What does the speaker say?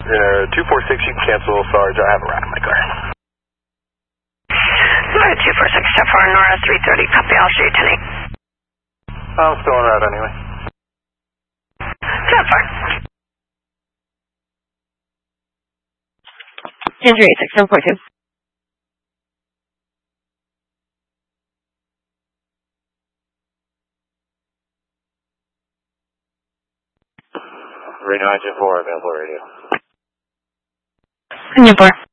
246, you can cancel, Sarge. I have a rat in my car. 246, step 4, Nora 330, copy, I'll show you 10-8. I'm still on route anyway. Step 4. Andrew 86, 7.2. Reno Engine 4, available radio. Engine 4.